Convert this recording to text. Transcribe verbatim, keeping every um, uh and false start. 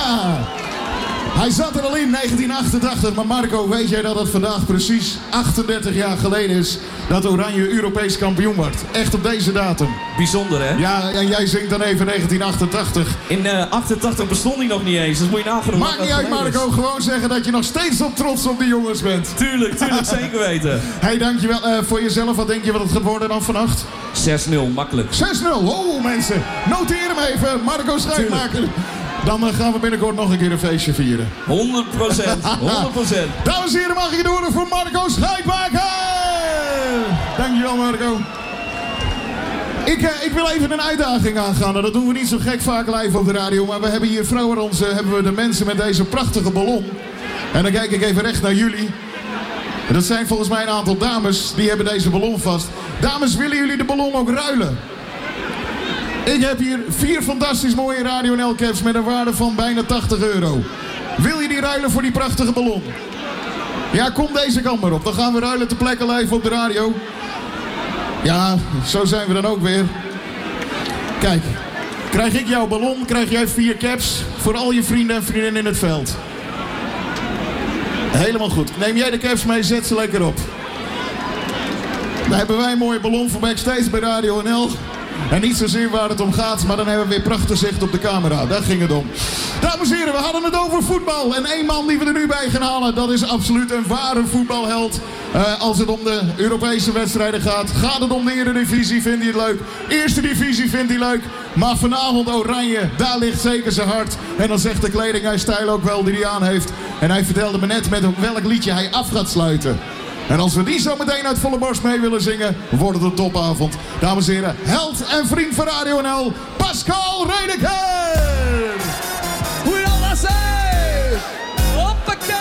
Ja! Hij zat er al in negentien achtentachtig, maar Marco, weet jij dat het vandaag precies achtendertig jaar geleden is dat Oranje Europees kampioen wordt? Echt op deze datum. Bijzonder, hè? Ja, en jij zingt dan even negentien achtentachtig. In uh, achtentachtig bestond hij nog niet eens, dus moet je nagaan. Maakt niet uit, Marco, gewoon zeggen dat je nog steeds op trots op die jongens bent. Tuurlijk, tuurlijk, zeker weten. Hey, dankjewel. Uh, voor jezelf, wat denk je wat het gaat worden dan vannacht? zes nul, makkelijk. zes nul, oh mensen. Noteer hem even, Marco Schuitmaker. Dan uh, gaan we binnenkort nog een keer een feestje vieren. honderd procent, honderd procent. Dames en heren, mag ik het horen voor Marco Schuitmaker? Dankjewel, Marco. Ik, uh, ik wil even een uitdaging aangaan. Dat doen we niet zo gek vaak live op de radio. Maar we hebben hier voor ons uh, hebben we de mensen met deze prachtige ballon. En dan kijk ik even recht naar jullie. En dat zijn volgens mij een aantal dames. Die hebben deze ballon vast. Dames, willen jullie de ballon ook ruilen? Ik heb hier vier fantastisch mooie Radio N L-caps met een waarde van bijna tachtig euro. Wil je die ruilen voor die prachtige ballon? Ja, kom deze kant maar op. Dan gaan we ruilen ter plekke live op de radio. Ja, zo zijn we dan ook weer. Kijk, krijg ik jouw ballon, krijg jij vier caps voor al je vrienden en vriendinnen in het veld. Helemaal goed. Neem jij de caps mee, zet ze lekker op. Dan hebben wij een mooie ballon voor backstage bij Radio N L. En niet zozeer waar het om gaat, maar dan hebben we weer prachtig zicht op de camera. Daar ging het om. Dames en heren, we hadden het over voetbal. En één man die we er nu bij gaan halen, dat is absoluut een ware voetbalheld. Uh, als het om de Europese wedstrijden gaat, gaat het om de Eredivisie, vindt hij het leuk. Eerste divisie vindt hij leuk. Maar vanavond Oranje, daar ligt zeker zijn hart. En dan zegt de kledingstijl ook wel die hij aan heeft. En hij vertelde me net met welk liedje hij af gaat sluiten. En als we die zo meteen uit volle borst mee willen zingen, wordt het een topavond. Dames en heren, held en vriend van Radio N L, Pascal Redeke!